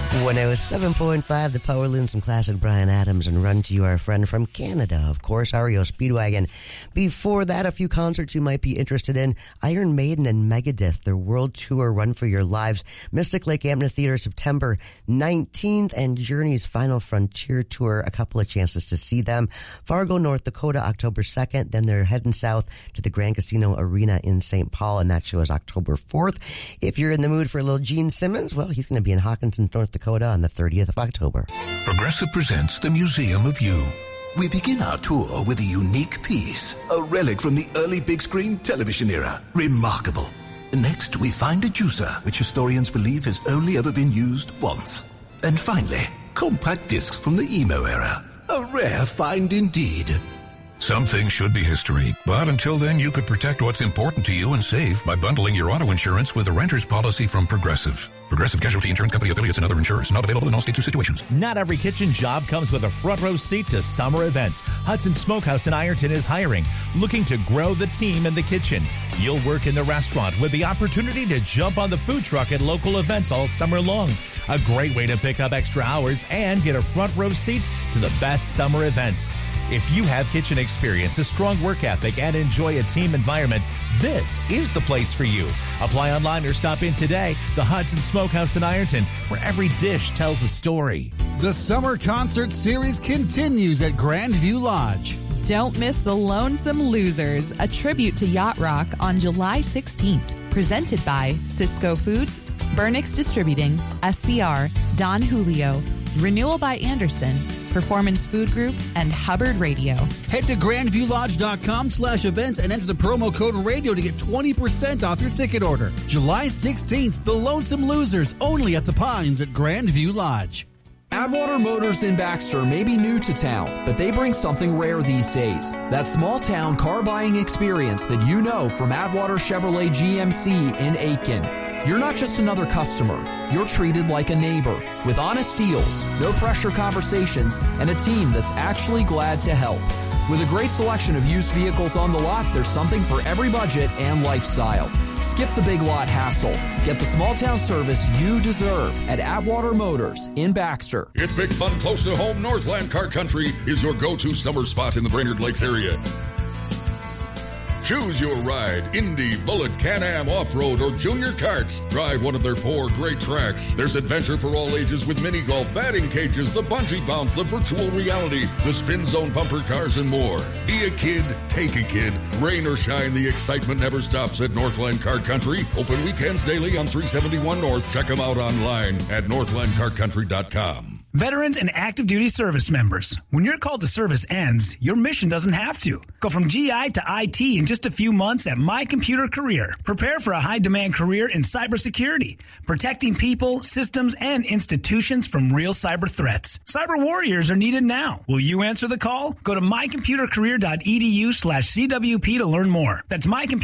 107.5, the Power Loon, some classic Bryan Adams, and Run to You, our friend from Canada, of course, REO Speedwagon. Before that, a few concerts you might be interested in. Iron Maiden and Megadeth, their world tour, Run for Your Lives. Mystic Lake Amphitheater, September 19th, and Journey's Final Frontier Tour, a couple of chances to see them. Fargo, North Dakota, October 2nd. Then they're heading south to the Grand Casino Arena in St. Paul, and that show is October 4th. If you're in the mood for a little Gene Simmons, well, he's going to be in Hawkinson, North Dakota on the 30th of October. Progressive presents the Museum of You. We begin our tour with a unique piece, a relic from the early big screen television era. Remarkable. Next, we find a juicer, which historians believe has only ever been used once. And finally, compact discs from the emo era. A rare find indeed. Some things should be history, but until then, you could protect what's important to you and save by bundling your auto insurance with a renter's policy from Progressive. Progressive Casualty Insurance Company affiliates and other insurers. Not available in all states or situations. Not every kitchen job comes with a front row seat to summer events. Hudson Smokehouse in Ironton is hiring, looking to grow the team in the kitchen. You'll work in the restaurant with the opportunity to jump on the food truck at local events all summer long. A great way to pick up extra hours and get a front row seat to the best summer events. If you have kitchen experience, a strong work ethic, and enjoy a team environment, this is the place for you. Apply online or stop in today. The Hudson Smokehouse in Ironton, where every dish tells a story. The summer concert series continues at Grandview Lodge. Don't miss The Lonesome Losers, a tribute to Yacht Rock on July 16th. Presented by Cisco Foods, Burnix Distributing, SCR, Don Julio, Renewal by Anderson, Performance Food Group, and Hubbard Radio. Head to grandviewlodge.com/events and enter the promo code radio to get 20% off your ticket order. July 16th, The Lonesome Losers, only at the Pines at Grandview Lodge. Atwater Motors in Baxter may be new to town, but they bring something rare these days. That small-town car buying experience that you know from Atwater Chevrolet GMC in Aiken. You're not just another customer. You're treated like a neighbor with honest deals, no-pressure conversations, and a team that's actually glad to help. With a great selection of used vehicles on the lot, there's something for every budget and lifestyle. Skip the big lot hassle. Get the small-town service you deserve at Atwater Motors in Baxter. It's big fun close to home. Northland Car Country is your go-to summer spot in the Brainerd Lakes area. Choose your ride, Indy, Bullet, Can-Am, Off-Road, or Junior Karts. Drive one of their 4 great tracks. There's adventure for all ages with mini golf, batting cages, the bungee bounce, the virtual reality, the spin zone bumper cars, and more. Be a kid, take a kid. Rain or shine, the excitement never stops at Northland Car Country. Open weekends daily on 371 North. Check them out online at northlandcarcountry.com. Veterans and active duty service members, when your call to service ends, your mission doesn't have to. Go from GI to IT in just a few months at My Computer Career. Prepare for a high-demand career in cybersecurity, protecting people, systems, and institutions from real cyber threats. Cyber warriors are needed now. Will you answer the call? Go to mycomputercareer.edu/CWP to learn more. That's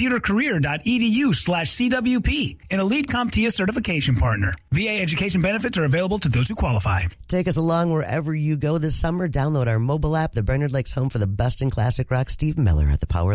mycomputercareer.edu/CWP, an elite CompTIA certification partner. VA education benefits are available to those who qualify. Take us along wherever you go this summer. Download our mobile app, the Brainerd Lakes home for the best in classic rock. Steve Miller at the Power